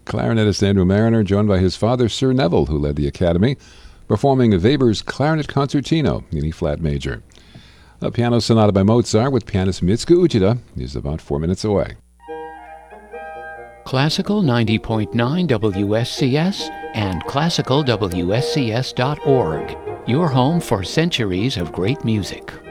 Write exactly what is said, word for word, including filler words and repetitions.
Clarinetist Andrew Mariner, joined by his father, Sir Neville, who led the Academy, performing Weber's Clarinet Concertino in E-flat major. A piano sonata by Mozart with pianist Mitsuko Uchida is about four minutes away. Classical ninety point nine W S C S and classical W S C S dot org, your home for centuries of great music.